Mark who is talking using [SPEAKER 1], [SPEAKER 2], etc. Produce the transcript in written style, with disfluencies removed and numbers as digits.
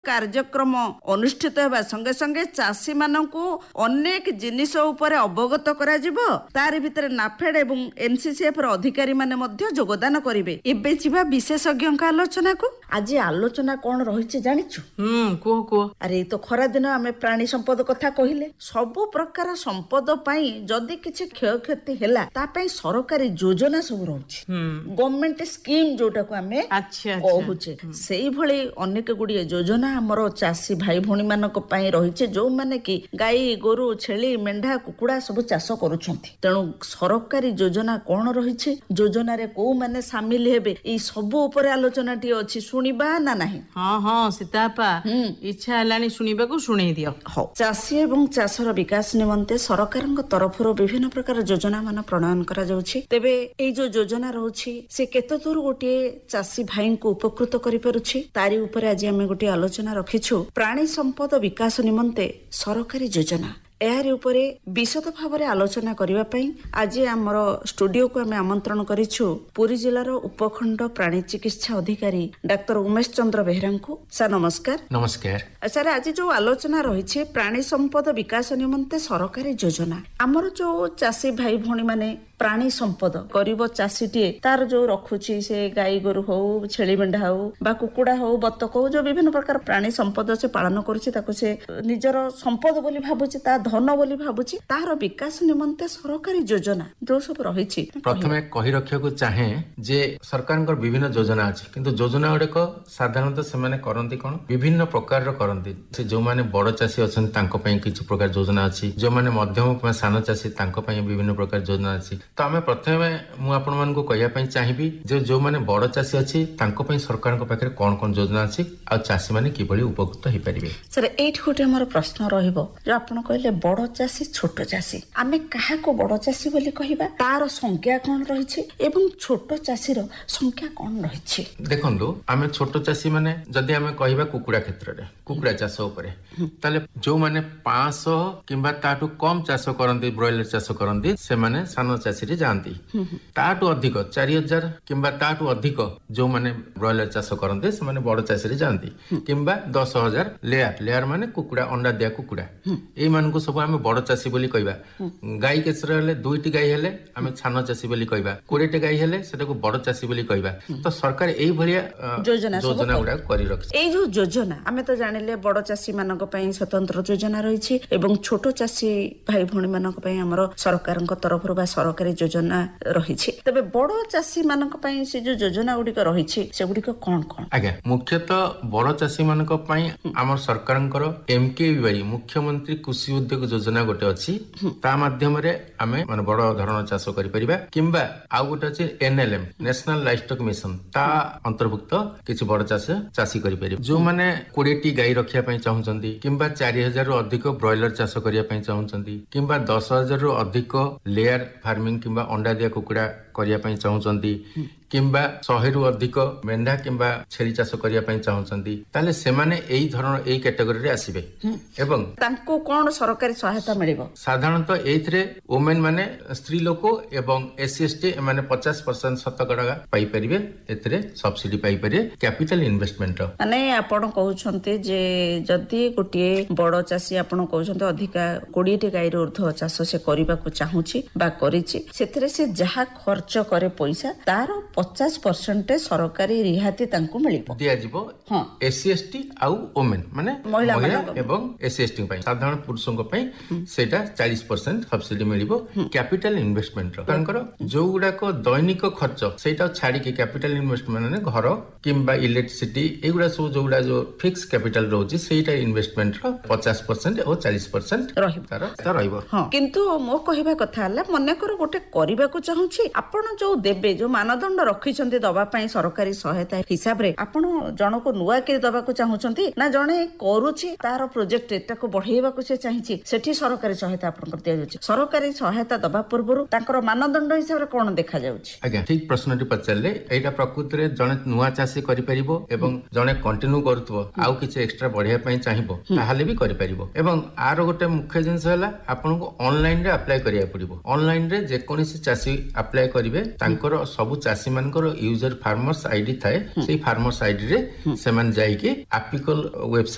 [SPEAKER 1] କାର୍ଯ୍ୟକ୍ରମ ଅନୁଷ୍ଠିତ ହେବା ସଂगे ସଂगे ଚାଷୀ ମାନଙ୍କୁ ଅନେକ ଜିନିଷ ଉପରେ ଅବଗତ କରାଯିବ। ତାରି ଭିତରେ ନାଫେଡ ଏବଂ NCCF ର ଅଧିକାରୀ ମାନେ ମଧ୍ୟ ଯୋଗଦାନ କରିବେ। ଏବେ ଯିବା ବିଶେଷଜ୍ଞଙ୍କ ଆଲୋଚନାକୁ। ଆଜି ଆଲୋଚନା କଣ ରହିଛି ଜାଣିଛୁ?
[SPEAKER 2] କୁହ।
[SPEAKER 1] ଆରେ ଏଇ ତ ଖରା ଦିନ ଆମେ ପ୍ରାଣୀ ସମ୍ପଦ କଥା କହିଲେ। ସବୁ ପ୍ରକାର ସମ୍ପଦ ପାଇଁ ଯଦି କିଛି କ୍ଷୟକ୍ଷତି ହେଲା ତା ପାଇଁ ସରକାରୀ ଯୋଜନା ସବୁ ରହୁଛି। ଗଭର୍ଣ୍ଣମେଣ୍ଟ ସ୍କିମ ଯୋଉଟାକୁ ଆମେ କହୁଛେ ସେଇଭଳି ଅନେକ ଗୁଡିଏ ଯୋଜନା ଆମର ଚାଷୀ ଭାଇ ଭଉଣୀ ମାନଙ୍କ ପାଇଁ ରହିଛି, ଯୋଉମାନେ କି ଗାଈ ଗୋରୁ ଛେଳି ମେଣ୍ଢା କୁକୁଡା ସବୁ ଚାଷ କରୁଛନ୍ତି। ତେଣୁ ସରକାରୀ ଯୋଜନା କଣ ରହିଛି, ଯୋଜନାରେ କୋଉମାନେ ସାମିଲ ହେବେ, ଏଇ ସବୁ ଉପରେ ଆଲୋଚନାଟିଏ ଅଛି। ଶୁଣିବା ନା ନାହିଁ?
[SPEAKER 2] ହଁ ସୀତାପା, ଇଚ୍ଛା ହେଲାଣି ଶୁଣିବାକୁ, ଶୁଣେଇ ଦିଅ।
[SPEAKER 1] ହଉ। ଚାଷୀ ଏବଂ ଚାଷର ବିକାଶ ନିମନ୍ତେ ସରକାରଙ୍କ ତରଫରୁ ବିଭିନ୍ନ ପ୍ରକାର ଯୋଜନା ମାନ ପ୍ରଣୟନ କରାଯାଉଛି। ତେବେ ଏଇ ଯୋଉ ଯୋଜନା ରହୁଛି ସେ କେତେ ଦୂର ଗୋଟିଏ ଚାଷୀ ଭାଇଙ୍କୁ ଉପକୃତ କରିପାରୁଛି, ତାରି ଉପରେ ଆଜି ଆମେ ଗୋଟିଏ ଆଲୋଚନା ରଖିଛୁ। ପ୍ରାଣୀ ସମ୍ପଦ ବିକାଶ ନିମନ୍ତେ ସରକାରୀ ଯୋଜନା, ଏହାରି ଉପରେ ବିଶଦ ଭାବରେ ଆଲୋଚନା କରିବା ପାଇଁ ଆଜି ଆମର ଷ୍ଟୁଡିଓକୁ ଆମେ ଆମନ୍ତ୍ରଣ କରିଛୁ ପୁରୀ ଜିଲ୍ଲାର ଉପଖଣ୍ଡ ପ୍ରାଣୀ ଚିକିତ୍ସା ଅଧିକାରୀ ଡାକ୍ତର ଉମେଶ ଚନ୍ଦ୍ର ବେହେରାଙ୍କୁ। ସାର୍ ନମସ୍କାର।
[SPEAKER 3] ନମସ୍କାର
[SPEAKER 1] ସାର୍, ଆଜି ଯୋଉ ଆଲୋଚନା ରହିଛି ପ୍ରାଣୀ ସମ୍ପଦ ବିକାଶ ନିମନ୍ତେ ସରକାରୀ ଯୋଜନା, ଆମର ଯୋଉ ଚାଷୀ ଭାଇ ଭଉଣୀ ମାନେ ପ୍ରାଣୀ ସମ୍ପଦ ଗରିବ ଚାଷୀଟିଏ ତାର ଯୋଉ ରଖୁଛି, ସେ ଗାଈ ଗୋରୁ ହଉ ଛେଳି ମେଣ୍ଢା ହଉ ବା କୁକୁଡା ହଉ ବତକ ହଉ, ଯୋଉ ବିଭିନ୍ନ ପ୍ରକାର ପ୍ରାଣୀ ସମ୍ପଦ ସେ ପାଳନ କରୁଛି, ତାକୁ ସେ ନିଜର ସମ୍ପଦ ବୋଲି ଭାବୁଛି, ତା ଧନ ବୋଲି ଭାବୁଛି, ତାହାର ବିକାଶ ନିମନ୍ତେ ସରକାରୀ ଯୋଜନା ଯୋଉ ସବୁ ରହିଛି।
[SPEAKER 3] ପ୍ରଥମେ କହି ରଖିବାକୁ ଚାହେଁ ଯେ ସରକାରଙ୍କର ବିଭିନ୍ନ ଯୋଜନା ଅଛି, କିନ୍ତୁ ଯୋଜନା ଗୁଡିକ ସାଧାରଣତଃ ସେମାନେ କରନ୍ତି କଣ, ବିଭିନ୍ନ ପ୍ରକାରର କରନ୍ତି। ସେ ଯୋଉମାନେ ବଡ ଚାଷୀ ଅଛନ୍ତି ତାଙ୍କ ପାଇଁ କିଛି ପ୍ରକାର ଯୋଜନା ଅଛି, ଯୋଉମାନେ ମଧ୍ୟମ ସାନ ଚାଷୀ ତାଙ୍କ ପାଇଁ ବିଭିନ୍ନ ପ୍ରକାର ଯୋଜନା ଅଛି। ତ ଆମେ ପ୍ରଥମେ ମୁଁ ଆପଣମାନଙ୍କୁ କହିବା ପାଇଁ ଚାହିଁବି ଯେ ଯୋଉମାନେ ବଡ ଚାଷୀ ଅଛି ତାଙ୍କ ପାଇଁ ସରକାରଙ୍କ ପାଖରେ କଣ କଣ ଯୋଜନା ଅଛି ଆଉ ଚାଷୀ ମାନେ କିଭଳି ଉପକୃତ ହେଇପାରିବେ।
[SPEAKER 1] ସାର୍, ଏଇଠି ଗୋଟେ ଆମର ପ୍ରଶ୍ନ ରହିବ, ଯୋଉ ଆପଣ କହିଲେ ବଡ ଚାଷୀ ଛୋଟ ଚାଷୀ, ଆମେ କାହାକୁ ବଡ ଚାଷୀ ବୋଲି କହିବା, ତାର ସଂଖ୍ୟା କଣ ରହିଛି ଏବଂ ଛୋଟ ଚାଷୀର ସଂଖ୍ୟା କଣ ରହିଛି?
[SPEAKER 3] ଦେଖନ୍ତୁ, ଆମେ ଛୋଟ ଚାଷୀ ମାନେ ଯଦି ଆମେ କହିବା କୁକୁଡା କ୍ଷେତ୍ରରେ, କୁକୁଡା ଚାଷ ଉପରେ, ତାହେଲେ ଯୋଉମାନେ 500 କିମ୍ବା ତାଠୁ କମ ଚାଷ କରନ୍ତି, ବ୍ରଏଲର ଚାଷ କରନ୍ତି, ସେମାନେ ସାନ ଚାଷୀରେ ଯାଆନ୍ତି। ତାଠୁ ଅଧିକ 4000 କିମ୍ବା ତାଠୁ ଅଧିକ ଯୋଉମାନେ ବ୍ରଏଲର ଚାଷ କରନ୍ତି ସେମାନେ ବଡ ଚାଷୀରେ ଯାଆନ୍ତି, କିମ୍ବା 10,000 ଲେୟାର ମାନେ କୁକୁଡା ଅଣ୍ଡା ଦିଆ କୁକୁଡା, ଏଇମାନଙ୍କୁ ସବୁ ଆମେ ବଡ ଚାଷୀ ବୋଲି କହିବା। ଗାଈ କ୍ଷେତ୍ରରେ ହେଲେ 2ଟି ଗାଈ ହେଲେ ଆମେ ସାନ ଚାଷୀ ବୋଲି କହିବା, 20ଟି ଗାଈ ହେଲେ ସେଟାକୁ ବଡ ଚାଷୀ ବୋଲି କହିବା। ତ ସରକାର ଏଇଭଳିଆ ଯୋଜନା ଗୁଡାକ କରି ରଖିଛି।
[SPEAKER 1] ଏଇ ଯୋଉ ଯୋଜନା ଆମେ ତ ଜାଣିଲେ ବଡ ଚାଷୀ ମାନଙ୍କ ପାଇଁ ସ୍ୱତନ୍ତ୍ର ଯୋଜନା ରହିଛି ଏବଂ ଛୋଟ ଚାଷୀ ଭାଇ ଭଉଣୀ ମାନଙ୍କ ପାଇଁ ଆମର ସରକାରଙ୍କ ତରଫରୁ ବା ସରକାରୀ ଯୋଜନା ରହିଛି। ତେବେ ବଡ ଚାଷୀ ମାନଙ୍କ ପାଇଁ ସେ ଯୋଉ ଯୋଜନା ଗୁଡିକ ରହିଛି ସେଗୁଡିକ କଣ କଣ?
[SPEAKER 3] ଆଜ୍ଞା, ମୁଖ୍ୟତଃ ବଡ ଚାଷୀ ମାନଙ୍କ ପାଇଁ ଆମର ସରକାରଙ୍କର MKVY ମୁଖ୍ୟମନ୍ତ୍ରୀ କୃଷି ଉଦ୍ୟୋଗ ଯୋଜନା ଗୋଟେ ଅଛି। ତା ମାଧ୍ୟମରେ ଆମେ ମାନେ ବଡ ଧରଣର ଚାଷ କରିପାରିବା, କିମ୍ବା ଆଉ ଗୋଟେ ଅଛି NLM ନ୍ୟାସନାଲ ଲାଇଭଷ୍ଟକ୍ ମିଶନ, ତା ଅନ୍ତର୍ଭୁକ୍ତ କିଛି ବଡ ଚାଷୀ କରିପାରିବେ। ଯୋଉମାନେ 20ଟି ଗାଈ ରଖିବା ପାଇଁ ଚାହୁଁଛନ୍ତି, କିମ୍ବା 4000 ରୁ ଅଧିକ ବ୍ରଏଲର ଚାଷ କରିବା ପାଇଁ ଚାହୁଁଛନ୍ତି, କିମ୍ବା 10,000 ରୁ ଅଧିକ ଲେୟାର ଫାର୍ମିଂ କିମ୍ବା ଅଣ୍ଡା ଦିଆ କୁକୁଡା କରିବା ପାଇଁ ଚାହୁଁଛନ୍ତି, କିମ୍ବା 100ରୁ ଅଧିକ ମେଣ୍ଢା କିମ୍ବା ଛେଳି ଚାଷ କରିବା ପାଇଁ ଚାହୁଁଛନ୍ତି, ତାହେଲେ ସେମାନେ ଏଇ ଧରଣ ଏଇ କ୍ୟାଟେଗୋରୀରେ ଆସିବେ। ଏବଂ
[SPEAKER 1] ତାଙ୍କୁ କଣ ସରକାରୀ ସହାୟତା ମିଳିବ?
[SPEAKER 3] ସାଧାରଣତଃ ଏଇଥିରେ ଓମେନ୍ ମାନେ, ସ୍ତ୍ରୀ ଲୋକ ଏବଂ SC/ST ଏମାନେ 50% ଶତକଡ଼ା ପାଇପାରିବେ, ଏଥିରେ ସବସିଡି ପାଇପାରିବେ କ୍ୟାପିଟାଲ ଇନଭେଷ୍ଟମେଣ୍ଟ।
[SPEAKER 1] ମାନେ ଆପଣ କହୁଛନ୍ତି ଯେ ଯଦି ଗୋଟିଏ ବଡ ଚାଷୀ, ଆପଣ କହୁଛନ୍ତି ଅଧିକା 20ଟି ଗାଈର ଉର୍ଦ୍ଧ୍ୱ ଚାଷ ସେ କରିବାକୁ ଚାହୁଁଛି ବା କରିଛି, ସେଥିରେ ସେ ଯାହା ଖର୍ଚ୍ଚ କରେ ପଇସା ତାର 50% ସରକାରୀ ରିହାତି ତାଙ୍କୁ ମିଳିବ,
[SPEAKER 3] ଦିଆଯିବ। SC/ST ଆଉ ଓମେନ୍ ମାନେ ମହିଳା ଏବଂ SC/ST ପାଇଁ, ସାଧାରଣ ପୁରୁଷଙ୍କ ପାଇଁ ସେଇଟା 40% ସବସିଡି ମିଳିବ କ୍ୟାପିଟାଲ ଇନଭେଷ୍ଟମେଣ୍ଟ। ତାଙ୍କର ଯୋଉଗୁଡାକ ଦୈନିକ ଖର୍ଚ୍ଚ ସେଇଟା ଛାଡିକି କ୍ୟାପିଟାଲ ଇନଭେଷ୍ଟମେଣ୍ଟ ମାନେ ଘର କିମ୍ବା ଇଲେକ୍ଟ୍ରିସିଟି, ଏଇଗୁଡା ସବୁ ଯୋଉଗୁଡା ଯୋଉ ଫିକ୍ସ କ୍ୟାପିଟାଲ ରହୁଛି ସେଇଟା ଇନଭେଷ୍ଟମେଣ୍ଟର 50% ଓ 40% ରହିବ।
[SPEAKER 1] କିନ୍ତୁ ମୋ କହିବା କଥା ହେଲା, ମନେକର ଗୋଟେ କରିବାକୁ ଚାହୁଁଛି, ଆପଣ ଯୋଉ ଦେବେ, ଯୋଉ ମାନଦଣ୍ଡ ରଖିଛନ୍ତି ଦବା ପାଇଁ ସରକାରୀ ସହାୟତା ହିସାବରେ, ଆପଣ ଜଣକୁ ନୂଆ କିରି ଦବାକୁ ଚାହୁଁଛନ୍ତି ନା ଜଣେ କରୁଛି ତାର ପ୍ରୋଜେକ୍ଟ ଏଟାକୁ ବଢେଇବାକୁ ସେ ଚାହିଁଛି, ସେଠି ସରକାରୀ ସହାୟତା ଆପଣଙ୍କର ଦିଆଯାଉଛି? ସରକାରୀ ସହାୟତା ଦବା ପୂର୍ବରୁ ତାଙ୍କର ମାନଦଣ୍ଡ ହିସାବରେ କଣ ଦେଖାଯାଉଛି?
[SPEAKER 3] ଆଜ୍ଞା, ଠିକ ପ୍ରଶ୍ନଟି ପଚାରିଲେ। ଏଇଟା ପ୍ରକୃତିରେ ଜଣେ ନୂଆ ଚାଷୀ କରିପାରିବ ଏବଂ ଜଣେ କଣ୍ଟିନ୍ୟୁ କରୁଥିବ ଆଉ କିଛି ଏକ୍ସଟ୍ରା ବଢିବା ପାଇଁ ଚାହିଁବ ତାହେଲେ ବି କରିପାରିବ। ଏବଂ ଆର ଗୋଟେ ମୁଖ୍ୟ ଜିନିଷ ହେଲା, ଆପଣଙ୍କୁ ଅନଲାଇନରେ ଆପ୍ଲାଏ କରିବାକୁ ପଡିବ। ଅନଲାଇନରେ ଯେକୌଣସି ଚାଷୀ ଆପ୍ଲାଏ କରିବେ, ତାଙ୍କର ସବୁ ଚାଷୀ ମାନଙ୍କର ୟୁଜର ଫାର୍ମର୍ସ ଆଇଡି ଥାଏ, ସେଇ ଫାର୍ମର୍ସ ଆଇଡି ରେ ସେମାନେ ଯାଇକି ଆपिକଲ ୱେବସାଇଟ